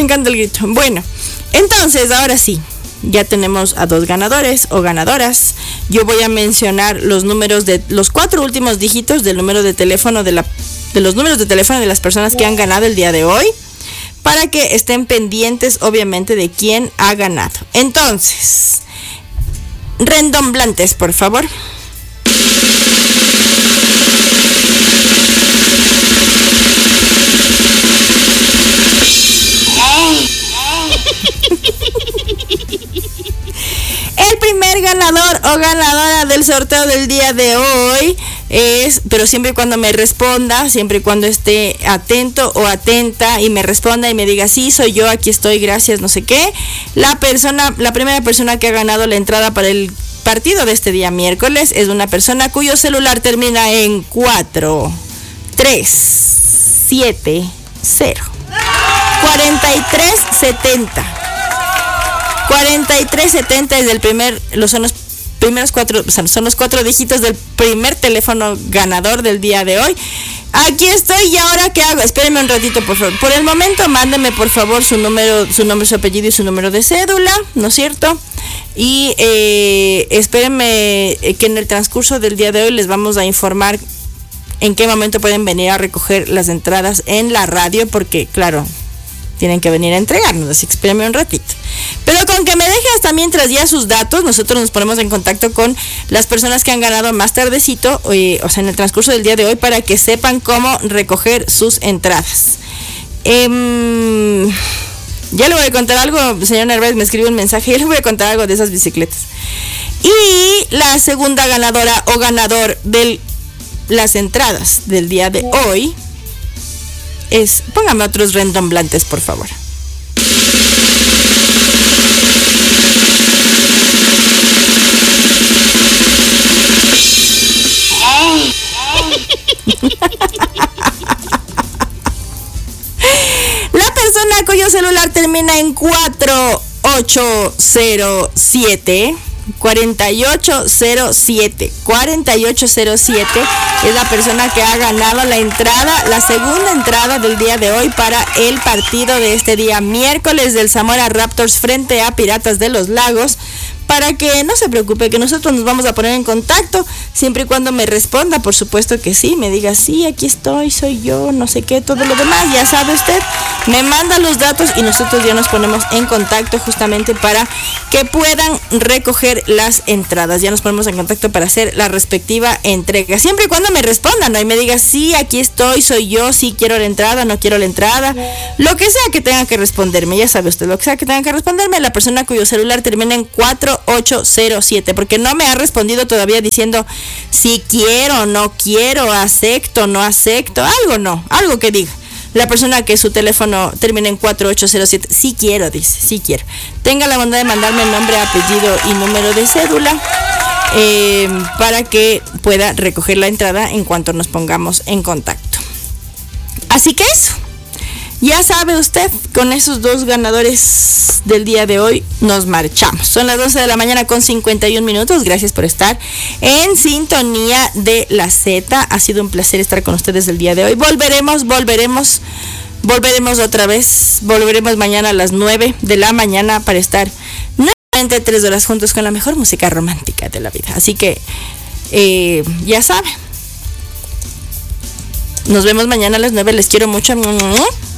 Me encanta el grito. Bueno, entonces, ahora sí. Ya tenemos a 2 ganadores o ganadoras. Yo voy a mencionar los números de los 4 últimos dígitos del número de teléfono de los números de teléfono de las personas que han ganado el día de hoy, para que estén pendientes, obviamente, de quién ha ganado. Entonces, redomblantes, por favor. El primer ganador o ganadora del sorteo del día de hoy es, pero siempre y cuando me responda, siempre y cuando esté atento o atenta y me responda y me diga, sí, soy yo, aquí estoy, gracias, no sé qué. La primera persona que ha ganado la entrada para el partido de este día miércoles es una persona cuyo celular termina en 4370. 4370. 4370 es son los primeros 4, son los 4 dígitos del primer teléfono ganador del día de hoy. Aquí estoy, y ahora ¿qué hago? Espérenme un ratito, por favor. Por el momento, mándeme por favor su nombre, su apellido y su número de cédula, ¿no es cierto? Y espérenme que en el transcurso del día de hoy les vamos a informar en qué momento pueden venir a recoger las entradas en la radio, porque claro, tienen que venir a entregarnos, así que espérenme un ratito. Pero con que me deje hasta mientras ya sus datos, nosotros nos ponemos en contacto con las personas que han ganado más tardecito, o sea, en el transcurso del día de hoy, para que sepan cómo recoger sus entradas. Ya le voy a contar algo, señor Narváez me escribió un mensaje, ya le voy a contar algo de esas bicicletas. Y la segunda ganadora o ganador de las entradas del día de hoy es, póngame otros redomblantes, por favor. La persona cuyo celular termina en 4807 es la persona que ha ganado la entrada, la segunda entrada del día de hoy para el partido de este día miércoles del Zamora Raptors frente a Piratas de los Lagos. Para que no se preocupe, que nosotros nos vamos a poner en contacto, siempre y cuando me responda, por supuesto que sí, me diga, sí, aquí estoy, soy yo, no sé qué, todo lo demás, ya sabe usted, me manda los datos y nosotros ya nos ponemos en contacto justamente para que puedan recoger las entradas. Ya nos ponemos en contacto para hacer la respectiva entrega, siempre y cuando me respondan, ¿no? Y me diga, sí, aquí estoy, soy yo, sí, quiero la entrada, no quiero la entrada, lo que sea que tengan que responderme, ya sabe usted, lo que sea que tengan que responderme, la persona cuyo celular termina en 4807, porque no me ha respondido todavía diciendo si quiero, no quiero, acepto, no acepto, algo que diga. La persona que su teléfono termina en 4807, sí quiero, dice, sí quiero. Tenga la bondad de mandarme nombre, apellido y número de cédula para que pueda recoger la entrada en cuanto nos pongamos en contacto. Así que eso. Ya sabe usted, con esos 2 ganadores del día de hoy nos marchamos. Son las 12 de la mañana con 51 minutos. Gracias por estar en sintonía de la Z. Ha sido un placer estar con ustedes el día de hoy. Volveremos otra vez. Volveremos mañana a las 9 de la mañana para estar nuevamente 3 horas juntos con la mejor música romántica de la vida. Así que ya sabe. Nos vemos mañana a las 9. Les quiero mucho.